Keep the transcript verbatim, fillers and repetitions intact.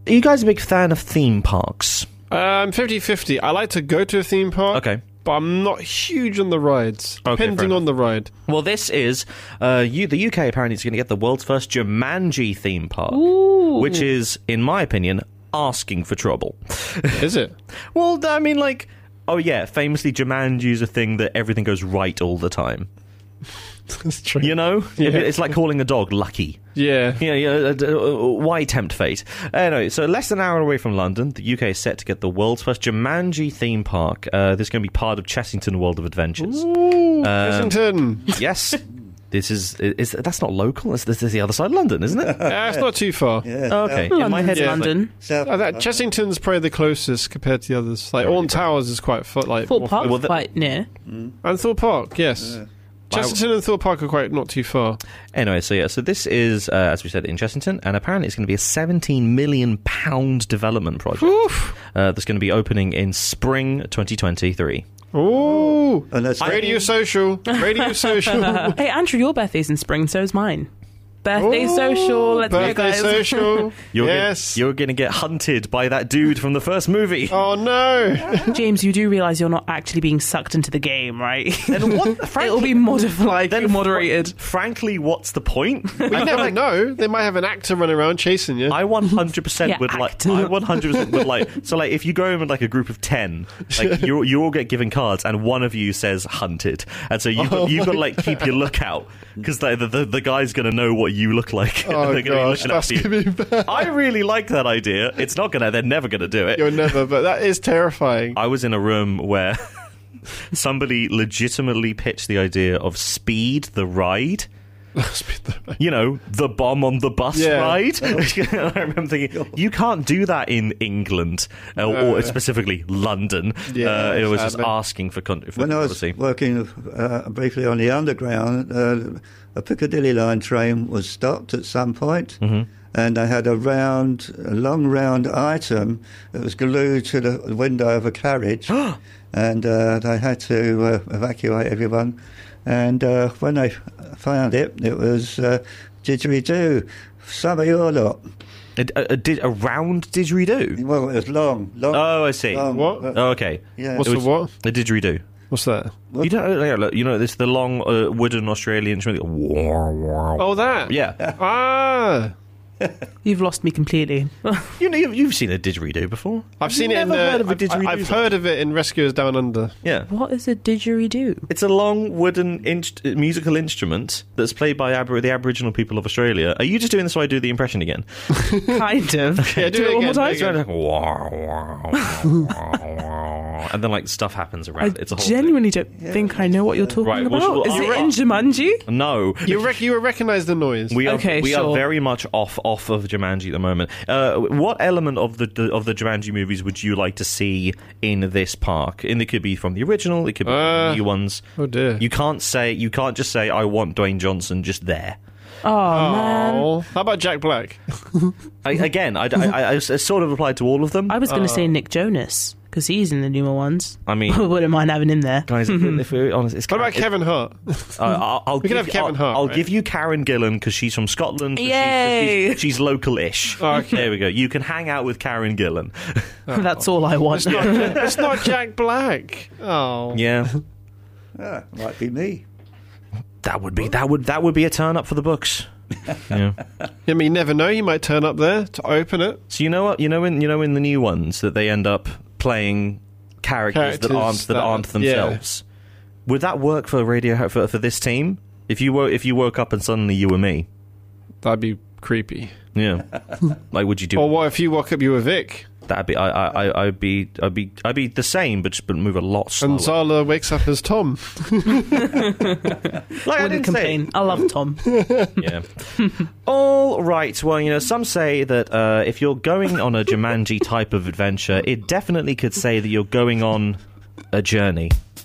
Are you guys a big fan of theme parks? Um, fifty-fifty. I like to go to a theme park. Okay. But I'm not huge on the rides, Okay, depending fair on the ride. Well, this is... Uh, you, the U K apparently is going to get the world's first Jumanji theme park. Ooh. Which is, in my opinion, asking for trouble. Is it? Well, I mean, like... Oh, yeah, famously, Jumanji is a thing that everything goes right all the time. That's true. You know? Yeah. It's like calling a dog lucky. Yeah. Yeah, yeah. Uh, uh, why tempt fate? Anyway, so less than an hour away from London, the U K is set to get the world's first Jumanji theme park. Uh, this is going to be part of Chessington World of Adventures. Ooh, Um, Chessington. Yes. This is, is that's not local. This, this is the other side of London, isn't it? Uh, it's not too far. Yeah. Oh, okay. South, In my head, Yeah. it's like- London. South, Uh, that, Chessington's probably the closest compared to the others. Like, Alton Towers is quite far, like... Thorpe Park's well, the- quite near. And Thorpe Park, yes. Yeah. Chessington and Thorpe Park are quite not too far. Anyway, so yeah, so this is, uh, as we said, in Chessington, and apparently it's going to be a seventeen million pound development project Oof. uh, that's going to be opening in spring twenty twenty-three. Ooh. and that's Radio Social. Radio Social. Hey, Andrew, your birthday's in spring, so's mine. Birthday Ooh, social, let's go, Birthday guys. Social. You're yes. Gonna, you're going to get hunted by that dude from the first movie. Oh, no. James, you do realise you're not actually being sucked into the game, right? Then what? Frankly, It'll be modified, then moderated. Frankly, what's the point? You never know. They might have an actor running around chasing you. I one hundred percent Yeah, would like. actor. I one hundred percent would like. So, like, if you go in with like a group of ten, like you you all get given cards, and one of you says "hunted," and so you've got, Oh you've got to my like keep your lookout because the, the the guy's going to know what you look like. Oh, They're gonna gosh. be looking out That's for you. going to be bad. I really like that idea. It's not gonna. They're never gonna do it. You'll never, but that is terrifying. I was in a room where somebody legitimately pitched the idea of Speed the ride. You know, the bomb on the bus Yeah. ride. I remember thinking, you can't do that in England, uh, or specifically London. Yeah, uh, it was just sadly. asking for country. For when I was controversy. working uh, briefly on the underground, uh, a Piccadilly line train was stopped at some point, Mm-hmm. and they had a round, a long round item that was glued to the window of a carriage, and uh, they had to uh, evacuate everyone. And uh, when they found it, it was uh, didgeridoo. Some of your lot. A, a, a, di- a round didgeridoo. Well, it was long, long. Oh, I see. long, What? but- Oh, okay. Yeah. What's It the was what? A didgeridoo. What's that? You don't. Yeah, look, you know, this the long uh, wooden Australian instrument. Oh, that. Yeah. Ah. You've lost me completely. You know, you've, you've seen a didgeridoo before. I've Have seen you it in never the. heard of a I've, didgeridoo I've song? heard of it in Rescuers Down Under. Yeah. What is a didgeridoo? It's a long wooden inst- musical instrument that's played by Abor- the Aboriginal people of Australia. Are you just doing this so I do the impression again? Kind of. Yeah, do it one again, more do it time. again. It's like, "Wah, wah, wah, wah," and then like stuff happens I around. It's a whole genuinely don't think I know what you're talking Right, well, about. well, Is I'll- it in Jumanji? thing. No. You rec- you recognise the noise. We are Okay, we are sure. very much off off of Jumanji at the moment. Uh, what element of the, the of the Jumanji movies would you like to see in this park? And it could be from the original, it could be from Uh, the new ones. oh dear. You can't say you can't just say I want Dwayne Johnson just there. Oh, man. Oh, how about Jack Black? I, again, I, I, I, I sort of applied to all of them. I was going to Oh. say Nick Jonas, because he's in the newer ones. I mean, Wouldn't mind having him there. guys, if, if we're honest, it's What about Karen- Kevin Hart? Uh, I'll, I'll We give, can have Kevin I'll, Hart, I'll right? give you Karen Gillan because she's from Scotland. 'cause she's- Yay! She's, she's local-ish. Oh, okay. There we go. You can hang out with Karen Gillan. That's all I want. It's not, it's not Jack Black. Oh. Yeah, Ah, might be me. that would be that would that would be a turn up for the books. Yeah. I mean, you never know. You might turn up there to open it. So you know what? You know in you know in the new ones that they end up playing characters, Characters that aren't that, that- aren't yeah. themselves. Would that work for radio for for this team? If you woke if you woke up and suddenly you were me, That'd be creepy. yeah. Like, would you do? Or what if you woke up, you were Vic, That'd be I I I- I'd be I'd be I'd be the same, but just but move a lot slower. and Zala wakes up as Tom? Like, I Wouldn't didn't say. complain. I love Tom. Yeah. All right. Well, you know, some say that uh, if you're going on a Jumanji type of adventure, it definitely could say that you're going on a journey.